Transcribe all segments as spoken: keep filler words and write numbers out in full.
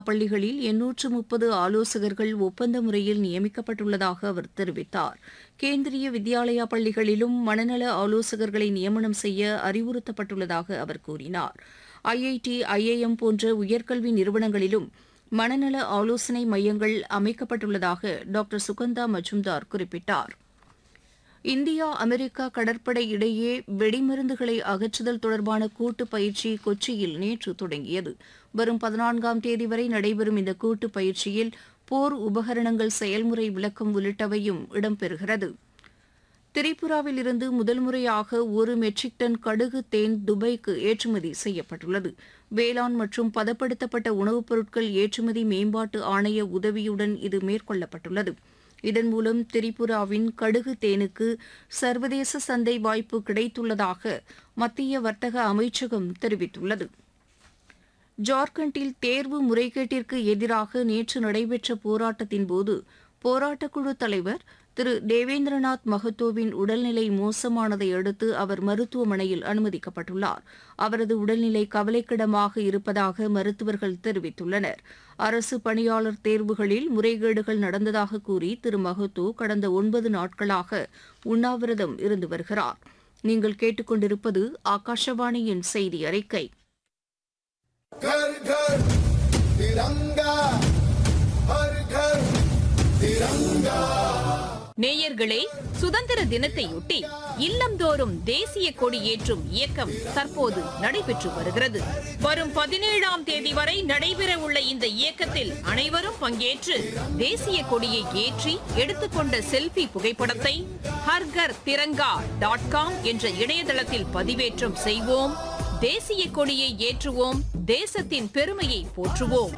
பள்ளிகளில் எண்ணூற்று முப்பது ஆலோசகர்கள் ஒப்பந்த முறையில் நியமிக்கப்பட்டுள்ளதாக அவர் தெரிவித்தார். கேந்திரிய வித்யாலயா பள்ளிகளிலும் மனநல ஆலோசகர்களை நியமனம் செய்ய அறிவுறுத்தப்பட்டுள்ளதாக அவர் கூறினார். ஐஐடி, ஐஐஎம் போன்ற உயர்கல்வி நிறுவனங்களிலும் மனநல ஆலோசனை மையங்கள் அமைக்கப்பட்டுள்ளதாக டாக்டர் சுகந்தா மஜும்தார் குறிப்பிட்டார். இந்தியா அமெரிக்கா கடற்படை இடையே வெடிமருந்துகளை அகற்றுதல் தொடர்பான கூட்டு பயிற்சி கொச்சியில் நேற்று தொடங்கியது. வரும் பதினான்காம் தேதி வரை நடைபெறும் இந்த கூட்டு பயிற்சியில் போர் உபகரணங்கள் செயல்முறை விளக்கம் உள்ளிட்டவையும் இடம்பெறுகிறது. திரிபுராவில் இருந்து முதல் முறையாக ஒரு மெட்ரிக் டன் கடுகு தேன் துபாய்க்கு ஏற்றுமதி செய்யப்பட்டுள்ளது. வேளாண் மற்றும் பதப்படுத்தப்பட்ட உணவுப் பொருட்கள் ஏற்றுமதி மேம்பாட்டு ஆணைய உதவியுடன் இது மேற்கொள்ளப்பட்டுள்ளது. இதன் மூலம் திரிபுராவின் கடுகு தேனுக்கு சர்வதேச சந்தை வாய்ப்பு கிடைத்துள்ளதாக மத்திய வர்த்தக அமைச்சகம் தெரிவித்துள்ளது. ஜார்க்கண்டில் தேர்வு முறைகேட்டிற்கு எதிராக நேற்று நடைபெற்ற போராட்டத்தின்போது போராட்டக்குழு தலைவர் திரு தேவேந்திரநாத் மஹத்தோவின் உடல்நிலை மோசமானதை அடுத்து அவர் மருத்துவமனையில் அனுமதிக்கப்பட்டுள்ளார். அவரது உடல்நிலை கவலைக்கிடமாக இருப்பதாக மருத்துவர்கள் தெரிவித்துள்ளனர். அரசு பணியாளர் தேர்வுகளில் முறைகேடுகள் நடந்ததாக கூறி திரு மஹத்தோ கடந்த ஒன்பது நாட்களாக உண்ணாவிரதம் இருந்து வருகிறார். நீங்கள் கேட்டுக்கொண்டிருப்பது ஆகாஷவாணியின் செய்தி அறிக்கை. घर घर तिरंगा, हर घर तिरंगा. நேயர்களே, சுதந்திர தினத்தையொட்டி இல்லந்தோறும் தேசிய கொடி ஏற்றும் இயக்கம் தற்போது நடைபெற்று வருகிறது. வரும் பதினேழாம் தேதி வரை நடைபெற உள்ள இந்த இயக்கத்தில் அனைவரும் பங்கேற்று தேசிய கொடியை ஏற்றி எடுத்துக்கொண்ட செல்ஃபி புகைப்படத்தை ஹர்கர் திரங்கா டாட் காம் என்ற இணையதளத்தில் பதிவேற்றம் செய்வோம். தேசிய கொடியை ஏற்றுவோம். தேசத்தின் பெருமையை போற்றுவோம்.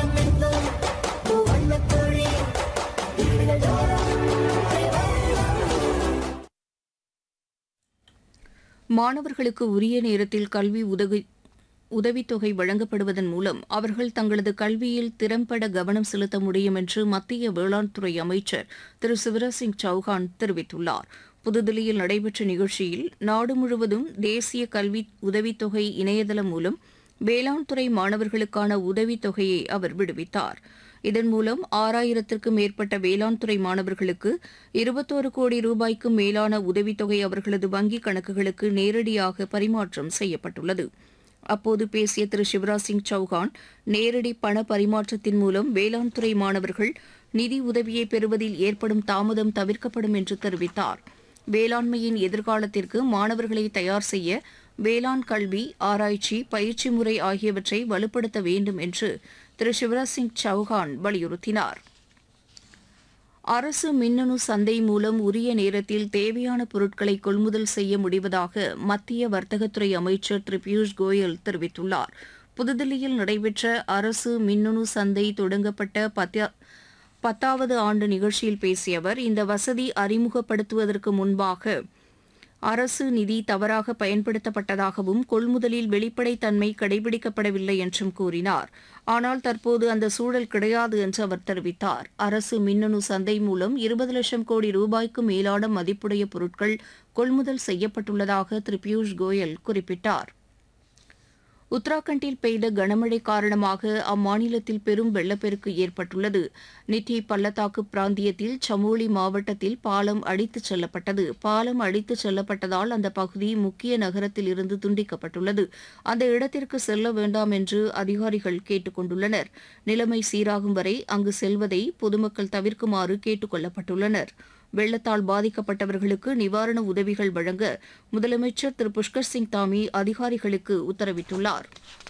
மாணவர்களுக்கு உரிய நேரத்தில் கல்வி உதவி உதவித்தொகை வழங்கப்படுவதன் மூலம் அவர்கள் தங்களது கல்வியில் திறம்பட கவனம் செலுத்த முடியும் என்று மத்திய வேளாண் துறை அமைச்சர் திரு சிவராஜ் சிங் சௌஹான் தெரிவித்துள்ளார். புதுதில்லியில் நடைபெற்ற நிகழ்ச்சியில் நாடு முழுவதும் தேசிய கல்வி உதவித்தொகை இணையதளம் மூலம் வேளாண் துறை மாணவர்களுக்கான உதவித்தொகையை அவர் விடுவித்தார். இதன் மூலம் ஆறாயிரத்திற்கும் மேற்பட்ட வேளாண் துறை மாணவர்களுக்கு இருபத்தோரு கோடி ரூபாய்க்கும் மேலான உதவித்தொகை அவர்களது வங்கிக் கணக்குகளுக்கு நேரடியாக பரிமாற்றம் செய்யப்பட்டுள்ளது. அப்போது பேசிய திரு சிவராஜ் சிங் சௌஹான், நேரடி பண பரிமாற்றத்தின் மூலம் வேளாண் துறை மாணவர்கள் நிதி உதவியை பெறுவதில் ஏற்படும் தாமதம் தவிர்க்கப்படும் என்று தெரிவித்தார். வேளாண்மையின் எதிர்காலத்திற்கு மாணவர்களை தயார் செய்ய வேளாண் கல்வி, ஆராய்ச்சி, பயிற்சி முறை ஆகியவற்றை வலுப்படுத்த வேண்டும் என்று திரு சிவராஜ் சிங் சௌஹான் வலியுறுத்தினார். அரசு மின்னணு சந்தை மூலம் உரிய நேரத்தில் தேவையான பொருட்களை கொள்முதல் செய்ய முடிவதாக மத்திய வர்த்தகத்துறை அமைச்சர் திரு பியூஷ் கோயல் தெரிவித்துள்ளார். புதுதில்லியில் நடைபெற்ற அரசு மின்னணு சந்தை தொடங்கப்பட்ட பத்த பத்தாவது ஆண்டு நிகழ்ச்சியில் பேசிய அவர், இந்த வசதி அறிமுகப்படுத்துவதற்கு முன்பாக அரசு நிதி தவறாக பயன்படுத்தப்பட்டதாகவும் கொள்முதலில் வெளிப்படைத்தன்மை கடைபிடிக்கப்படவில்லை என்றும் கூறினார். ஆனால் தற்போது அந்த சூழல் கிடையாது என்று அவர் தெரிவித்தார். அரசு மின்னணு சந்தை மூலம் இருபது லட்சம் கோடி ரூபாய்க்கு மேலான மதிப்புடைய பொருட்கள் கொள்முதல் செய்யப்பட்டுள்ளதாக திரு பியூஷ் கோயல் குறிப்பிட்டார். உத்தராகண்டில் பெய்த கனமழை காரணமாக அம்மாநிலத்தில் பெரும் வெள்ளப்பெருக்கு ஏற்பட்டுள்ளது. நித்தி பள்ளத்தாக்கு பிராந்தியத்தில் சமோலி மாவட்டத்தில் பாலம் அடித்துச் செல்லப்பட்டது. பாலம் அடித்துச் செல்லப்பட்டதால் அந்த பகுதி முக்கிய நகரத்தில் இருந்து துண்டிக்கப்பட்டுள்ளது. அந்த இடத்திற்கு செல்ல வேண்டாம் என்று அதிகாரிகள் கேட்டுக் கொண்டுள்ளனர். நிலைமை சீராகும் வரை அங்கு செல்வதை பொதுமக்கள் தவிர்க்குமாறு கேட்டுக் கொள்ளப்பட்டுள்ளனர். வெள்ளத்தால் பாதிக்கப்பட்டவர்களுக்கு நிவாரண உதவிகள் வழங்க முதலமைச்சர் திரு புஷ்கர் சிங் தாமி அதிகாரிகளுக்கு உத்தரவிட்டுள்ளார்.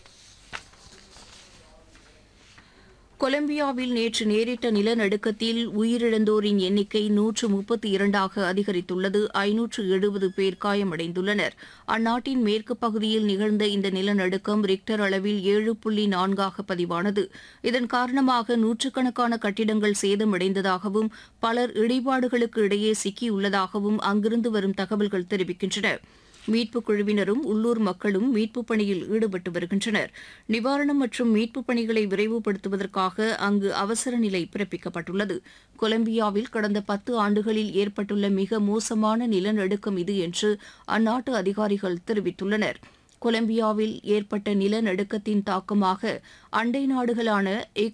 கொலம்பியாவில் நேற்று நேரிட்ட நிலநடுக்கத்தில் உயிரிழந்தோரின் எண்ணிக்கை நூற்று முப்பத்தி இரண்டாக அதிகரித்துள்ளது. ஐநூற்று எழுபது பேர் காயமடைந்துள்ளனர். அந்நாட்டின் மேற்கு பகுதியில் நிகழ்ந்த இந்த நிலநடுக்கம் ரிக்டர் அளவில் ஏழு புள்ளி நான்காக பதிவானது. இதன் காரணமாக நூற்றுக்கணக்கான கட்டிடங்கள் சேதமடைந்ததாகவும் பலர் இடிபாடுகளுக்கு இடையே சிக்கியுள்ளதாகவும் அங்கிருந்து வரும் தகவல்கள் தெரிவிக்கின்றன. மீட்புக் குழுவினரும் உள்ளூர் மக்களும் மீட்புப் பணியில் ஈடுபட்டு வருகின்றனர். நிவாரணம் மற்றும் மீட்புப் பணிகளை விரைவுபடுத்துவதற்காக அங்கு அவசர நிலை பிறப்பிக்கப்பட்டுள்ளது. கொலம்பியாவில் கடந்த பத்து ஆண்டுகளில் ஏற்பட்டுள்ள மிக மோசமான நிலநடுக்கம் இது என்று அந்நாட்டு அதிகாரிகள் தெரிவித்துள்ளனர். கொலம்பியாவில் ஏற்பட்ட நிலநடுக்கத்தின் தாக்கமாக அண்டை நாடுகளான